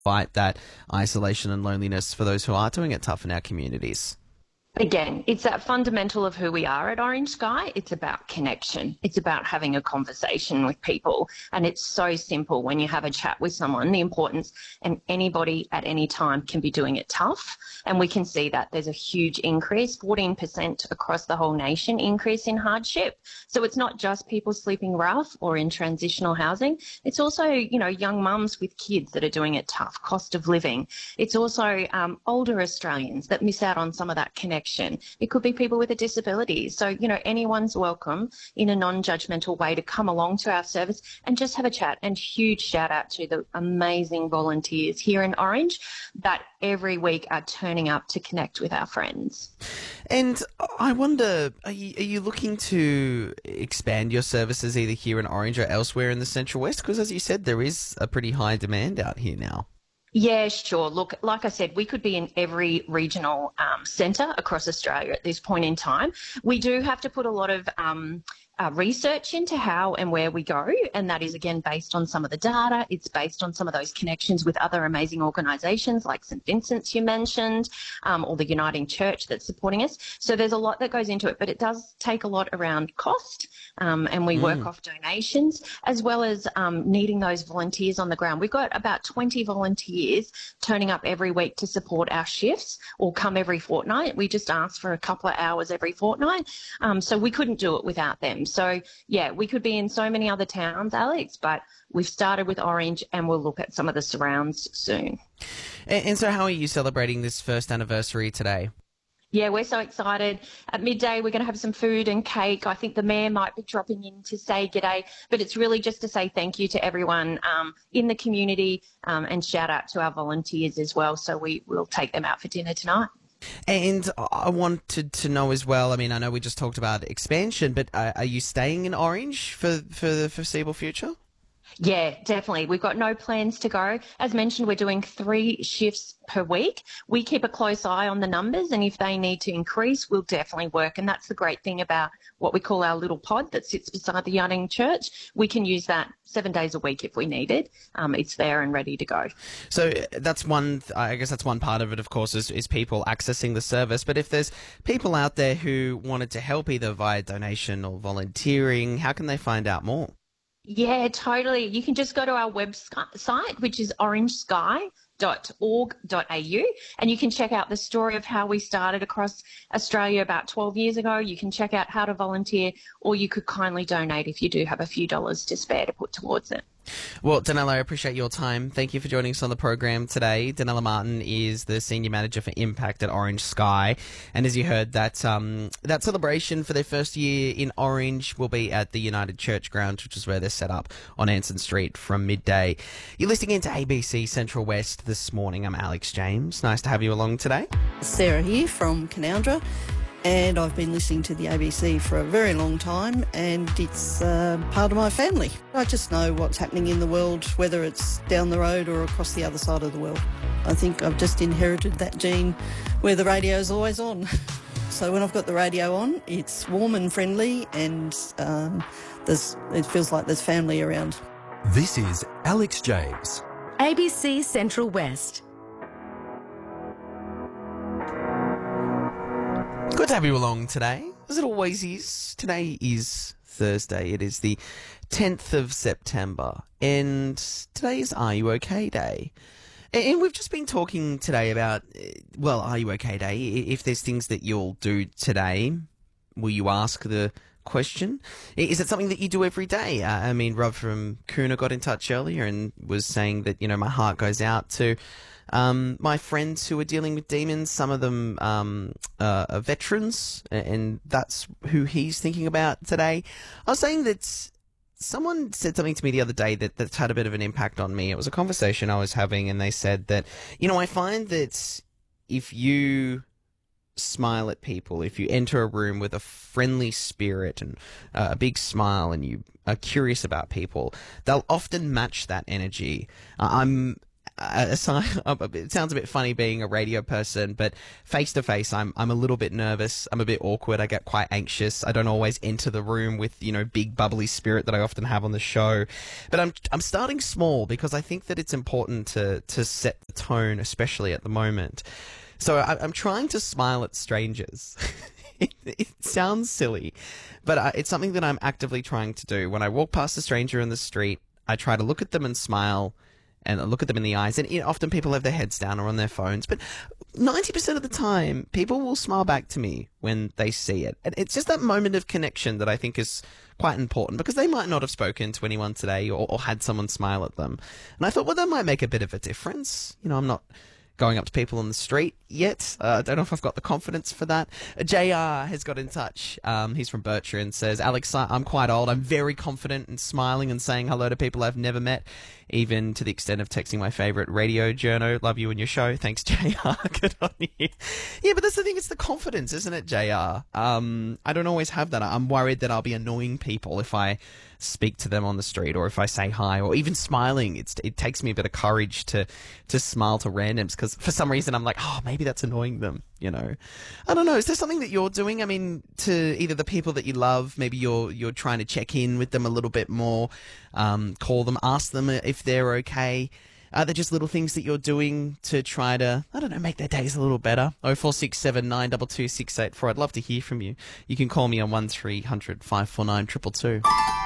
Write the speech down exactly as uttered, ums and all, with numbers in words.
fight that isolation and loneliness for those who are doing it tough in our communities? Again, it's that fundamental of who we are at Orange Sky. It's about connection. It's about having a conversation with people. And it's so simple when you have a chat with someone, the importance, and anybody at any time can be doing it tough. And we can see that there's a huge increase, fourteen percent across the whole nation increase in hardship. So it's not just people sleeping rough or in transitional housing. It's also, you know, young mums with kids that are doing it tough, cost of living. It's also um, older Australians that miss out on some of that connection. It could be people with a disability. So, you know, anyone's welcome in a non-judgmental way to come along to our service and just have a chat. And huge shout out to the amazing volunteers here in Orange that every week are turning up to connect with our friends. And I wonder, are you, are you looking to expand your services either here in Orange or elsewhere in the Central West? Because as you said, there is a pretty high demand out here now. Yeah, sure. Look, like I said, we could be in every regional um, centre across Australia at this point in time. We do have to put a lot of um, uh, research into how and where we go, and that is, again, based on some of the data. It's based on some of those connections with other amazing organisations like St Vincent's you mentioned, um, or the Uniting Church that's supporting us. So there's a lot that goes into it, but it does take a lot around cost, um, and we mm. work off donations as well as um, needing those volunteers on the ground. We've got about twenty volunteers turning up every week to support our shifts or come every fortnight. We just ask for a couple of hours every fortnight. Um, so we couldn't do it without them. So, yeah, we could be in so many other towns, Alex, but we've started with Orange and we'll look at some of the surrounds soon. And, and so how are you celebrating this first anniversary today? Yeah, we're so excited. At midday, we're going to have some food and cake. I think the Mayor might be dropping in to say g'day, but it's really just to say thank you to everyone um, in the community um, and shout out to our volunteers as well. So we will take them out for dinner tonight. And I wanted to know as well, I mean, I know we just talked about expansion, but uh, are you staying in Orange for, for the foreseeable future? Yeah, definitely. We've got no plans to go. As mentioned, we're doing three shifts per week. We keep a close eye on the numbers, and if they need to increase, we'll definitely work. And that's the great thing about what we call our little pod that sits beside the Uniting Church. We can use that seven days a week if we need it. Um, it's there and ready to go. So that's one, I guess that's one part of it, of course, is, is people accessing the service. But if there's people out there who wanted to help either via donation or volunteering, how can they find out more? Yeah, totally. You can just go to our website, which is orange sky dot org dot a u, and you can check out the story of how we started across Australia about twelve years ago. You can check out how to volunteer, or you could kindly donate if you do have a few dollars to spare to put towards it. Well, Danella, I appreciate your time. Thank you for joining us on the program today. Danella Martin is the Senior Manager for Impact at Orange Sky. And as you heard, that um, that celebration for their first year in Orange will be at the United Church Ground, which is where they're set up on Anson Street from midday. You're listening into A B C Central West this morning. I'm Alex James. Nice to have you along today. Sarah here from Canoundra. And I've been listening to the A B C for a very long time, and it's uh, part of my family. I just know what's happening in the world, whether it's down the road or across the other side of the world. I think I've just inherited that gene where the radio's always on. So when I've got the radio on, it's warm and friendly, and um, there's, it feels like there's family around. This is Alex James. A B C Central West. Good to have you along today, as it always is. Today is Thursday. It is the tenth of September, and today is Are You OK Day. And we've just been talking today about, well, Are You OK Day? If there's things that you'll do today, will you ask the question? Is it something that you do every day? Uh, I mean, Rob from Coona got in touch earlier and was saying that, you know, my heart goes out to Um, my friends who are dealing with demons. Some of them um, uh, are veterans, and that's who he's thinking about today. I was saying that someone said something to me the other day that, that's had a bit of an impact on me. It was a conversation I was having, and they said that, you know, I find that if you smile at people, if you enter a room with a friendly spirit and uh, a big smile, and you are curious about people, they'll often match that energy. Uh, I'm uh, aside, it sounds a bit funny being a radio person, but face to face, I'm I'm a little bit nervous. I'm a bit awkward. I get quite anxious. I don't always enter the room with, you know, big bubbly spirit that I often have on the show. But I'm I'm starting small because I think that it's important to to set the tone, especially at the moment. So I, I'm trying to smile at strangers. it, it sounds silly, but I, it's something that I'm actively trying to do. When I walk past a stranger in the street, I try to look at them and smile and look at them in the eyes. And you know, often people have their heads down or on their phones, but ninety percent of the time, people will smile back to me when they see it. And it's just that moment of connection that I think is quite important, because they might not have spoken to anyone today or, or had someone smile at them. And I thought, well, that might make a bit of a difference. You know, I'm not going up to people on the street yet. Uh, I don't know if I've got the confidence for that. Uh, J R has got in touch. Um, he's from Bertrand, says, Alex, I'm quite old. I'm very confident in smiling and saying hello to people I've never met, even to the extent of texting my favourite radio journo. Love you and your show. Thanks, J R. Good on you. Yeah, but that's the thing. It's the confidence, isn't it, J R? Um, I don't always have that. I'm worried that I'll be annoying people if I speak to them on the street, or if I say hi, or even smiling. It's, it takes me a bit of courage to, to smile to randoms, because for some reason I'm like, oh, maybe that's annoying them, you know. I don't know. Is there something that you're doing? I mean, to either the people that you love, maybe you're you're trying to check in with them a little bit more, um, call them, ask them if they're okay. Are there just little things that you're doing to try to, I don't know, make their days a little better? oh four six seven nine two two six eight four. I'd love to hear from you. You can call me on one three hundred five four nine two two two.